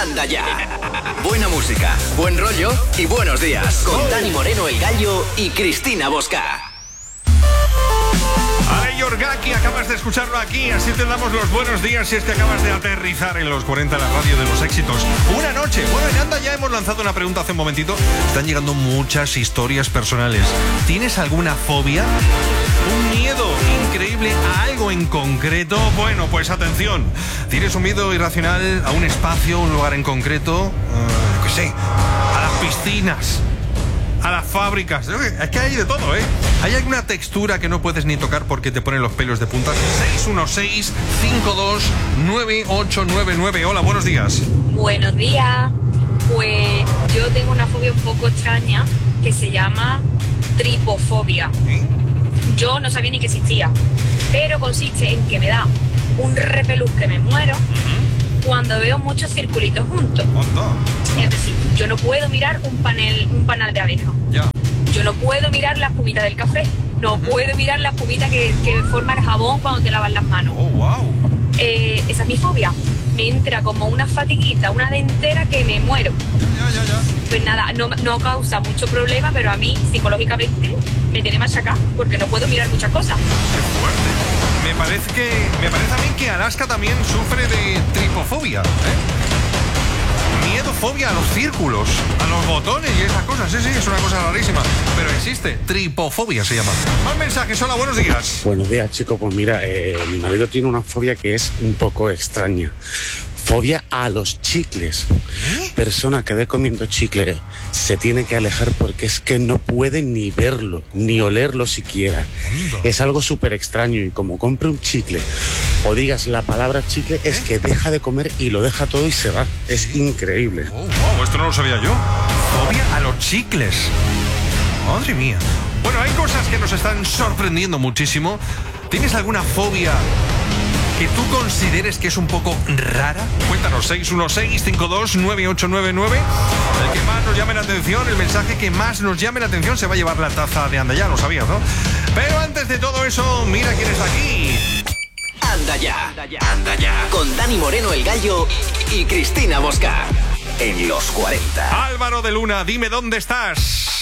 Anda ya. Buena música, buen rollo y buenos días. Con Dani Moreno, el Gallo, y Cristina Bosca. Ale Yorgaki, acabas de escucharlo aquí, así te damos los buenos días si es que acabas de aterrizar en los 40 de la radio de los éxitos. Una noche. Bueno, en Anda ya hemos lanzado una pregunta hace un momentito. Están llegando muchas historias personales. ¿Tienes alguna fobia? ¿Un miedo increíble a algo en concreto? Bueno, pues atención. ¿Tienes un miedo irracional a un espacio, un lugar en concreto? ¿Qué sé? A las piscinas, a las fábricas. Es que hay de todo, ¿eh? ¿Hay alguna textura que no puedes ni tocar porque te ponen los pelos de punta? 616-529899. Hola, buenos días. Buenos días. Pues yo tengo una fobia un poco extraña que se llama tripofobia. ¿Sí? Yo no sabía ni que existía, pero consiste en que me da un repelús que me muero cuando veo muchos circulitos juntos. Es decir, yo no puedo mirar un panal de abeja. Ya. Yo no puedo mirar la espumita del café. No puedo mirar la espumita que forma el jabón cuando te lavas las manos. Oh, wow. Esa es mi fobia. Me entra como una fatiguita, una dentera que me muero. Ya. Pues nada, no causa mucho problema, pero a mí psicológicamente me tiene machacada porque no puedo mirar muchas cosas. Qué fuerte. Me parece a mí que Alaska también sufre de tripofobia, Miedo, fobia a los círculos, a los botones y esas cosas. Sí, es una cosa rarísima, pero existe. Tripofobia se llama. Más mensajes. Hola, buenos días. Buenos días, chicos. Pues mira, mi marido tiene una fobia que es un poco extraña. Fobia a los chicles. Persona que ve comiendo chicle se tiene que alejar porque es que no puede ni verlo, ni olerlo siquiera. Es algo súper extraño y como compre un chicle o digas la palabra chicle, es que deja de comer y lo deja todo y se va. Es increíble. Oh, wow, esto no lo sabía yo. Fobia a los chicles. Madre mía. Bueno, hay cosas que nos están sorprendiendo muchísimo. ¿Tienes alguna fobia que tú consideres que es un poco rara? Cuéntanos, 616-529899. El que más nos llame la atención, el mensaje que más nos llame la atención se va a llevar la taza de Anda Ya, lo sabías, ¿no? Pero antes de todo eso, mira quién está aquí. Anda ya. Anda ya. Con Dani Moreno, el Gallo, y Cristina Bosca. En los 40. Álvaro de Luna, dime dónde estás.